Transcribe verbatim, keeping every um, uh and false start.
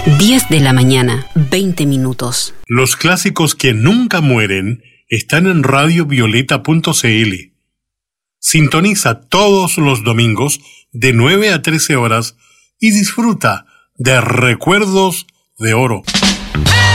diez de la mañana, veinte minutos. Los clásicos que nunca mueren están en radio violeta punto c l. Sintoniza todos los domingos de nueve a trece horas y disfruta de Recuerdos de Oro.